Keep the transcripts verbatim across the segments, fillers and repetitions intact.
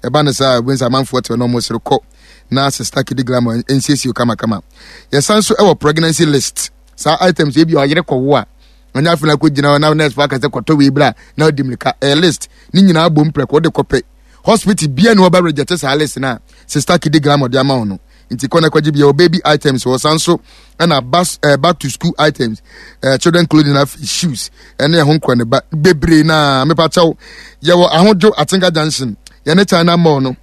eba na sa wensa manfo te no mo sere kɔ na sister Kidi Glamour nsiesie kama kama yesan so e wo pregnancy list sa items e bi o yere kɔ wo a onya afina ko gina na nurse fa ka se kɔtɔ we bra na odimlika e list ni nyina abom preko de kɔpɛ hospital bia no ba register sa list na sister Kidi Glamour de ama no nti kɔna kwaji bia o baby items wo sanso na bus uh, back to school items uh, children clothing and shoes ene ho nkɔ ne ba bebre na me pa chaw ye wo ahojo Atinga Junction ye ne China mall no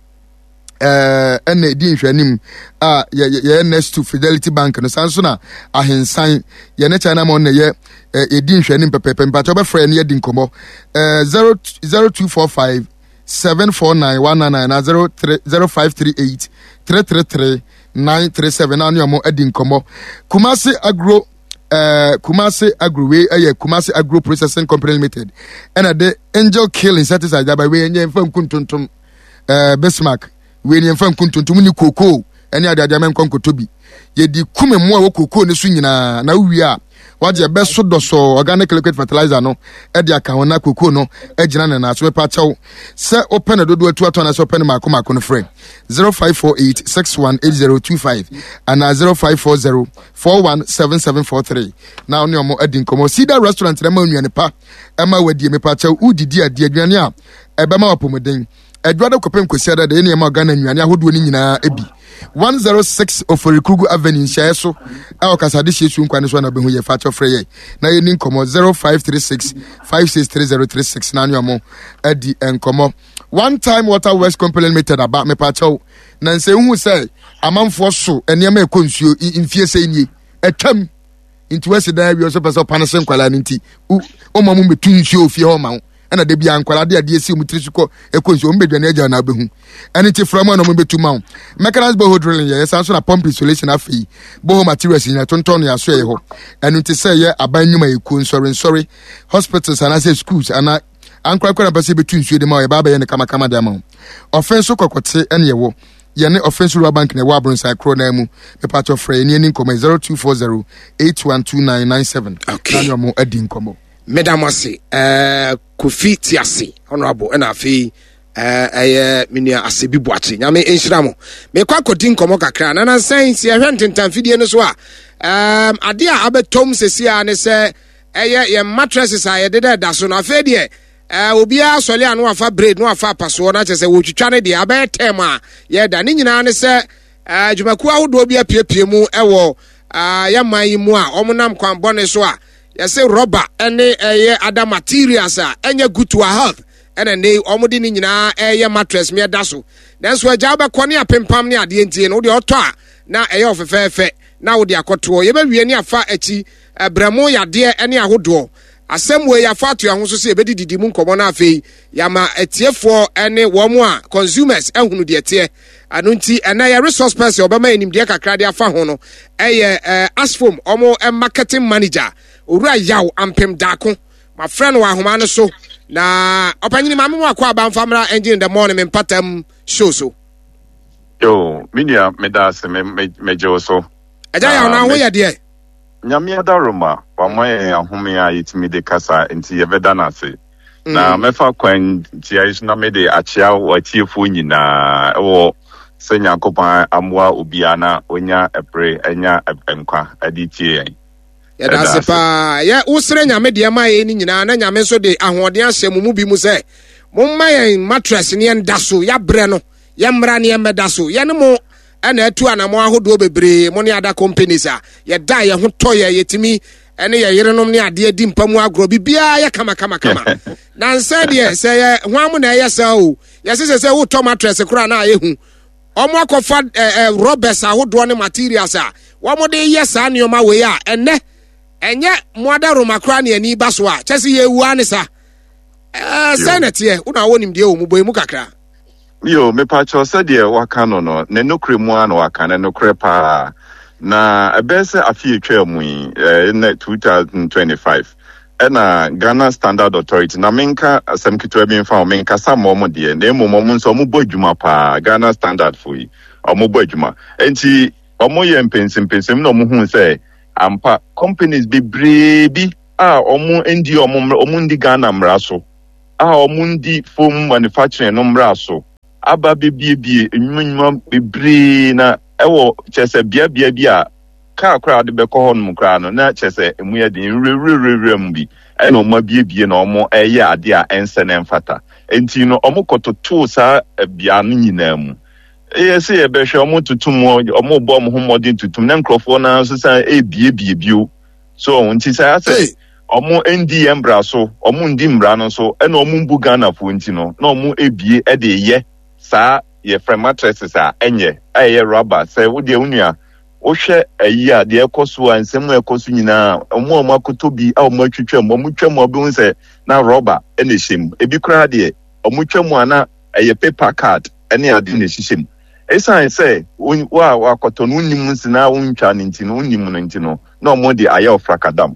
eh ene di nhwanim a ye ye next to Fidelity Bank no sanso na ahensan ye ne China mall na ye e di nhwanim pepepe mpa chaw be frɛ ne ye di nkomo eh zero two four five seven four nine one nine nine na zero five three eight three three three nine three seven anu amo edi nkomo Kumasi Agro uh, Kumasi Agro we eh Kumasi Agro Processing Company Limited and the Angel Kill insecticide by we enye mfam kuntuntum uh, Bismarck we enye mfam kuntuntum ni koko ene ade ade men konkoto bi ye di kume mo a wo koko ne so nyina na wi a waje be so doso organic liquid fertilizer no e de aka wona koko no e gina na na so pa chaw se open dodo atu ato na so open ma ko ma ko no friend zero five four eight six one eight zero two five and zero five four zero four one seven seven four three now ni omo edin komo Cedar restaurant na ma nuane pa e ma wadi me pa chaw udidi ade aduane a e be ma opomoden edwada kopem kwesi ada de ne ma Ghana nuane ahodo ni nyina ebi one oh six Oforikugu Avenue Shaeso aw kasade hyesu nkwane so na behu ye fa cho frey na ye ni nkomo zero five three six five six three zero three six na nyomo adi enkomo One Time Water West Company Limited about me pa cho na nse hu say amanfo so enema ekonsuo mfie sei nie etam into west da wi so person panese nkwala nti o mamu metu nsuo fie ho ma ana de bia nkwala de ade esi omutiri suko ekonsuo mbedwane agya na abehu ene ti from no mbetu ma mechanics boho drilling ye sanso na pump installation afi boho materials nya tonton ya so ye ho ene ti say ye abanyuma eku sorry sorry hospitals and as schools ana ankwa kwa na pese betu nsuo de ma ye baba ye ne kama kama de ma offense kokote ene ye wo ye ne offense rural bank ne wa bronsa kro na mu me part of free ne ni nkomo zero two four zero eight one two nine nine seven na yo mo adi nkomo Madam Wasi, uh, Kofi Tiasi, Honorable, and Afi, uh, I, Minia Asibi Buachi, Yami Inshramo. Me kwa kodin komo kakra, and I'm saying, see, I went in Tanfidi and so um, Adia Abe Tom Sesia, and say, eh, your mattresses I did that, so na fedie. Uh, Ubia Solia no afa bread, no afa pasona, just say, would you try the Abe Tema? Yeah, Danina, and say, uh, Jumakua would be a piemu, ewo, uh, Yamai Mua, Omunam Kwan Boneswa. Yes, say rubber and eh other materials are any good to our health. And then they omodi ni nyina eh mattress me daso. That's why jaba kwani apempam ne ade ntie no de oto a na eh of fefe na wo de akoto ye be wie ne afa achi bramo yade ene ahodo. Asem we ya fa to ahoso se be didi mu nkomo na afei ya ma etiefo ene wo mu a consumers ehunu de tie anu nti ena ya resource person obama enim de kakra de afa ho no eye Asfom omo marketing manager Ura yaw ampem dako my friend wa homa no so na opanyini mamu akwa ba famra engine in the morning me patam show so yo minia medase me mejo so aja ya na ho ye de nyame adaroma wa moye ahome a yitimi de kasa nti ye beda na ase na mefa kwan ti ayi na me de achia watiefo nyina wo senya kopan amwa obiana onya ebre enya enkwa aditie ya da sepa ya usre nyame de ma ye ni nyina na nyame so de ahoden ahye mu mu bi mu se momma ye mattress ne en daso ya bre no ya mra ne en medaso ye ne mo ana atu anamo ahodo bebre mo ne ada companies a ye da ye ho toye yetimi ene ye yerenom ne ade adi mpamu agro bibia ya kama kama kama na nse de se ye hwamu na ye sa o ye se se wo to mattress kura na ye hu omo akofa robbers ahodo ne materials a wo mo de ye sa neoma we a ene enye moda roma kra ne ani baso a chese ye wu anisa eh senate una wonim de o mu boy mu kakra yo me pa cho se de waka no no ne nokre mu an waka ne nokre pa na ebese afie twa mu in twenty twenty-five ena Ghana Standard Authority na menka asem kitwa bi mfa menka samo mo de na emo mo nso mo bodwuma pa Ghana Standard for yi o mo bodwuma enti o mo ye mpensim pensim na mo hu se ampa companies be brebi ah omu ndi omu omu ndi Ghana mraso ah omu ndi foam manufacturing no mraso aba bebiebie enwuma bebree na ewo kyese bia bia bia ka akra de beko ho no kra no na kyese emu ye de rerererem bi e no ma biebie na omo eye ade a ense na mfata enti no omo kototo sa bia no nyina mu eye se ye behwe omo tutum omo bo omo homodin tutum na nkrofo na so sa e biebie bio so nti sa ase omo endi embra so omo ndi mbra no so e na omo mbu Ghana fo nti no na omo ebie e de ye sa ye frame mattresses a enye aye rubber say wo de unua wo hwe ayi a de ekoso ansem ekoso nyina omo omo akoto bi a omo atwetwam omo twam obi hu say na rubber e na hyem ebi kra de omo twam ana aye paper card ene ade na hyem esan say wa wa akoto no nim nsina wo ntwa ne nti no nim no nti no na omo de aye ofrakadam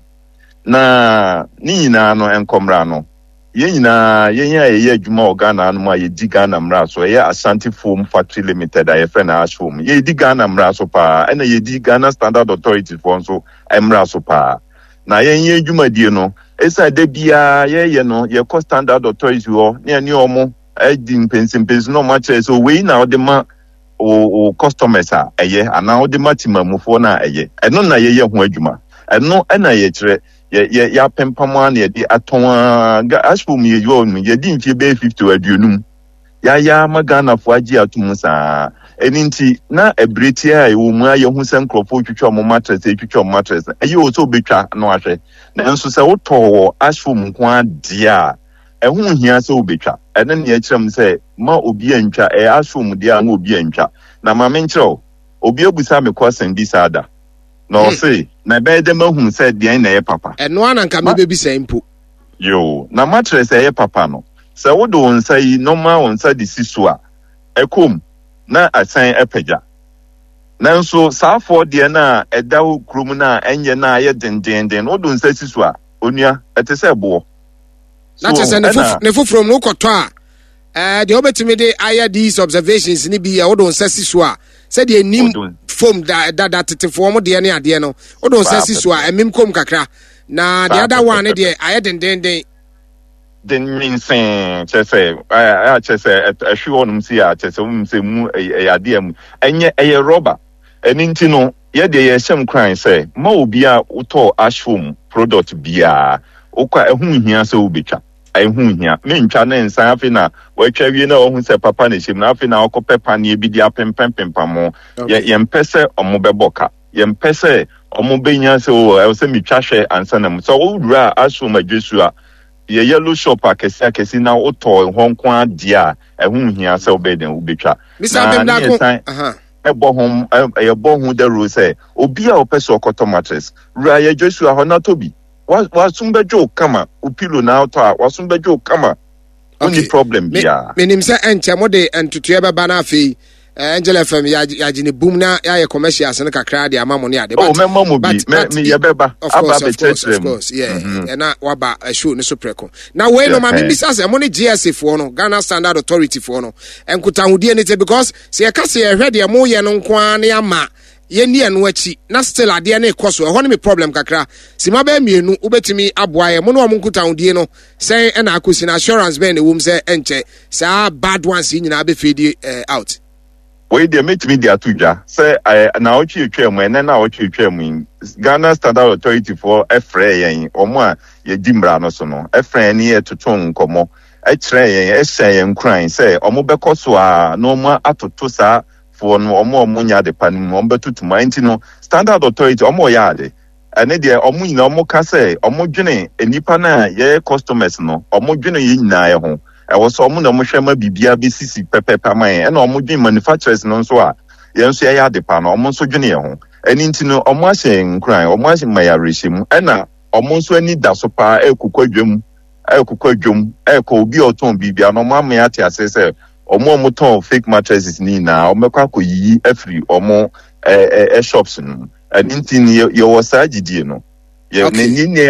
na ni nyina no enkomra no ye nyina ye nya ye adwuma Ghana no ma ye di Ghana mra so ye Ashanti Foam Factory Limited a ye friend na Ash Foam ye di Ghana mra so pa e na ye di Ghana Standard Authority for so emra so pa na ye nya adwuma die no esa de bia ye ye no ye ko Standard Authority ho ne ani omo e di mpensim pensim no ma chere so we na de ma o customers a eye ana o de ma timamufo na eye eno na ye ye ho adwuma eno e na ye chere ye ye ya pempama na ye di aton aspo mi ye yo no ye di nfi be fifty aduonum ya ya magana fo agi atum sa eninti na ebreti a ewo mu aye hu se nkrofo twetwa mo mattress e twetwa mo mattress aye o so betwa no ahwe na nso se wo to aspo mu ko adia ehun hia se obetwa ene ne akirem se ma obi antwa e aspo mu dia na obi antwa na ma menkyerɛw obi abusa me question bi sada no say na be de mahun say de na ye papa eno ana nka me bebi say mpo yo na mattress ye papa no say wo do nsa yi normal nsa de siso a ekom na asan epeja nanso saafo de na edawo krum na enye na ye dendenden wo do nsa siso a onua ete say bo na chese ne fuf ne fufrom no koto a eh de obetimi de aya these observations ni bi ya wo do nsa siso a say de nim foam da da da tete form de ne ade no wo do nsa siso a emim kom kakra na the other one de aya dendenden den minsen chese a chese ahwe onum si a chese um se mu ade am enye eye rubber eni nti no ye de ye hyem kran say ma obi a uto ashfoam product bia okwa ehun hia se obetwa ehun hia me ntwa na nsan afi na watwa wie na ohun se papa na hyem na afi na okopepa na ebi dia pempempempamo ye ye mpese omobeboka ye mpese omobenya se o se mitwa hwe ansanam so owura ashfoam adwesu a ye yellow shop akesi akesi na oto honko adia ehun hia se obeden obetwa Mister Bemdako aha ebo hom ebo hu the rule say obi a opese okoto mattress ra ye Joshua hona tobi wa wasumbejo kama upilo na auto a wasumbejo kama only problem bia menim se enche mode entutu e beba na afi Angel F M ya ne boom na ya commercial ase ne kakra de amamo ne ade but oh memma mo bi me ye beba aba be church of course yeah and na waba show ne so preko na we no ma me bisa se mo ne G S A for no Ghana Standard Authority for no enkuta hudie ne te because se ye ka se ye hwe de mo ye no nko an ne ama ye ni eno achi na still ade na ekoso e ho ne me problem kakra sima ba mienu ubetimi aboa ye mo no mo nkuta hudie no say e na akosi na assurance be ne wom say enche sa bad ones nyina be fedi out we dey make me dia tuja say na ochi etwam ene na ochi etwam Ghana Standard Authority for efre yen omo a ye di mra no so no efre ne ye toton nkomo e kire yen e hye yen kran say omo bekoso a no mo atoto sa for no omo omo nya de panim omo betutuma enti no Standard Authority omo ya ade ene de omo nyina omo ka say omo dwene enipa na ye customers no omo dwene ye nyina ye ho e wo so omo na mo hwema bibia be sisi pepepa man e na omo dwen manufacturers no nso a ye nso ya de pa na omo nso dwene ye ho eni nti no omo ahye nkran omo ahye mayarehim e na omo nso ani da so pa ekukwadwam ekukwadwam eko obi oton bibia no mo ama ate ase se omo omo ton fake mattresses ni na omo kwa koyi afri omo eh eh shops no eni nti ni ye wo sa gidie no ye ne ni ne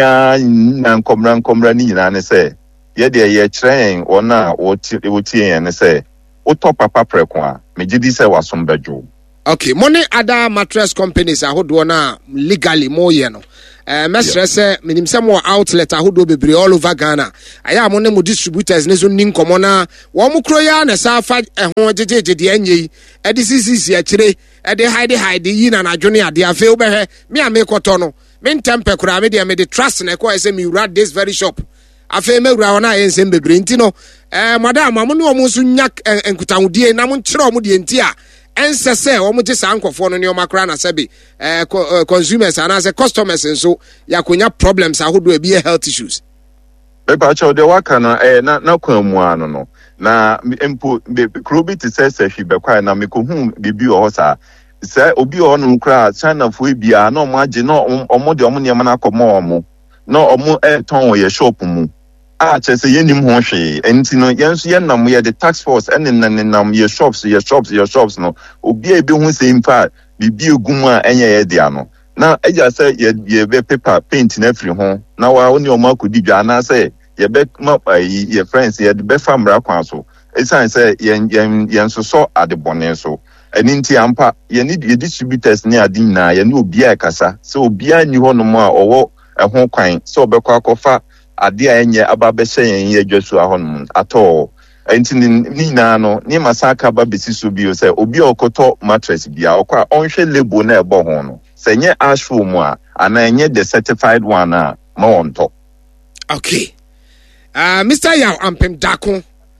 na nkomra nkomra ni nyina ne se ye de ye train ona woti woti yen ne say uto papa preko a megidi say wasombejo okay money other mattress companies ahodo na legally mo ye no eh mesre se minim se mo outlet ahodo bebre all over Ghana aya mo ne mo distributors ne so nin komo na wo mo kro ya na sa fa ho jejeje de anyi e de sisi a kire e de hide hide yi na nadwone ade afa wo behwe me a me koto no me ntempe kura me de me de trust na ko say me rat this very shop afa me wura wona yen sem bebre nti no eh madam mo ne o mo so nyak enkutawudie na mo nkire o mo de nti a ense se o mo je sa nkofo no ne o makra na sebi eh consumers and as customers nso yakonya problems ahodo e be health issues Pepa cho de waka no eh na na kwamu ano no na empo krobi ti se se hwi bekwa na mekohu bibi o sa se obi o no kra China fo bia na o mo age na o mo de o mo ne na akomo o mo na o mo eh ton ye shop mu a chese yenim ho hwe enti no yenso ye nam ye the tax force en nan nam ye shops ye shops ye shops no obi e bi hu se impa bibi egum a enye ye dia no na eja say ye ye be paper paint na free ho na wa oni o ma kodi dwa na say ye be ma ye friends ye be famra kwan so esan say ye ye so so ade bone so eni nti ampa ye need ye distributors ni ade na ye ni obi a kasa so obi a ni ho no mo a owo ehon kwan so obekwa akofa ade a enye aba be hyen ye dwasu ahon ato enti ni na no ni masaka ba besi so bi o say obi okoto mattress bia okwa onhwe label na ebo ho no say nye ashroom a ana enye the certified one a ma wonto. Okay. Uh Mister Yaw Ampem Dako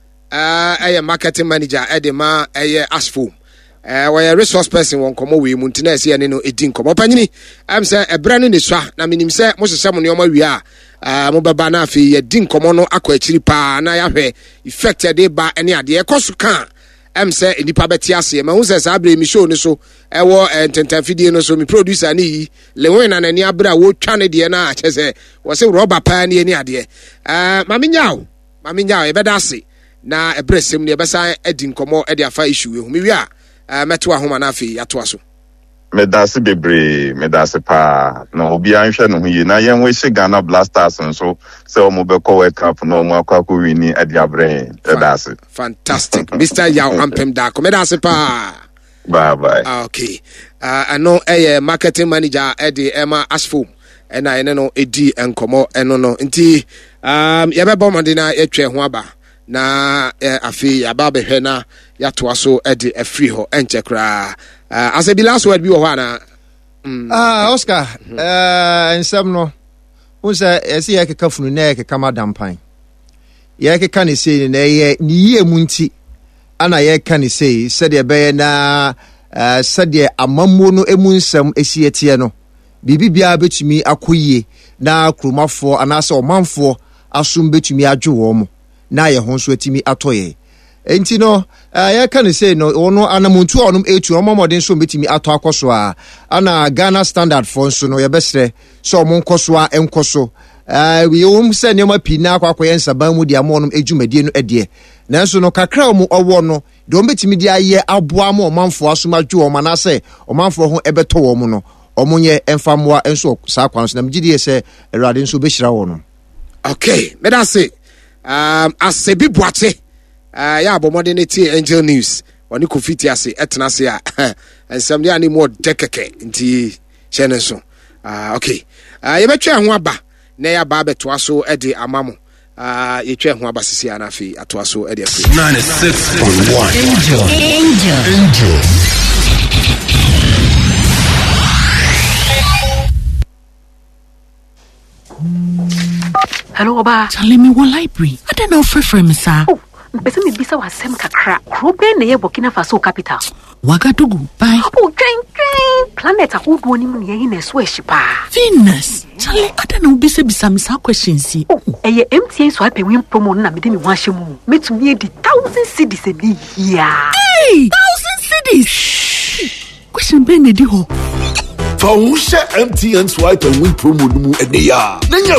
uh a marketing manager edema a ashroom. Eh we resource person won komo we mu ntina ase ene no edin komo panyini am say ebra no ne swa na minim say mo hye mo ne o ma wi a ah mo baba na afi ye din komo no akọ akiri pa na ya hwe effect de ba ene ade e koso kan am say enipa beti ase ma hu say sa abre mi show ne so e wo ententan fidie no so mi producer ni yi lewin na nani abra wo twa ne de na ache say wo say rubber pa ne ene ade eh ma menyaw ma menyaw e beda ase na ebresem ne ebesa edin komo e de afa issue hu mi wi a Uh, metu ahoma na afi ato aso medase bebre medase pa na obi anhwe no yi na yen we hye Ghana Blasters nso se o mo be ko World Cup no mo akwa ko wini ade abre medase fantastic Mister Yaw Ampem Dako medase pa bye bye okay uh ano eh marketing manager Eddie Emma Ashfom ena ene no edi enkomo eno no nti um ye be bom de na etwe ho aba na eh, afi yaba behwe na yato aso edi afri ho enche kra uh, as a last word bi wo na mm. ah Oscar eh uh, ensem no unsa ese ye keka funu na ye keka madampan ye keka ne sei na ye ni ye munti ana ye ka ne sei sede be na uh, sede amammo no emunsam esiete no bibibia betumi akoyie na kromafo anase omanfo asum betumi adwo mo na ye ho so atimi atoye enti no uh, ya kan say no ono anamuntu onum etu omomodin so betimi ato akoso a ana Ghana standard for so no ye besre so mo nkoso a enkoso uh, we um say nyoma pina akwakoye nsaban mu dia mo onum ejumadi no ede nanso no kakra mu owo no de ombetimi dia ye aboa mo omanfo asomadwo o manase omanfo ho ebeto wo mu no omunye emfamoa enso sa kwan so na mgidie se erade nso behira wo no. Okay, me da say um asebi boate uh ya abomodernity Angel News oni kofiti ase etena se a ensem dia ni mo dekeke nti chene so uh okay uh ye betwe ho aba na ya ba beto aso e de amamo uh ye twe ho aba sisi anafi ato aso e de afi ninety-six point one Angel Angel Angel Hello, Oba. Charlie, me one library. I don't know for from sir. Oh, mpese me bisa wa sem kakra. Krobe na ye Burkina Faso capital. Wagadugu. Bye. Oh, train train. Planet a who do ni mu ye na so ehpa. Venus. Charlie, I don't know bisa bisa me sa questions si. Oh, eye M T N so ape win promo na me de me ho ahye mu. Metumi e di thousand cedis e bi here. Hey, thousand cedis. Question be na di ho. For who share M T N swipe and win promo no mu ene ya.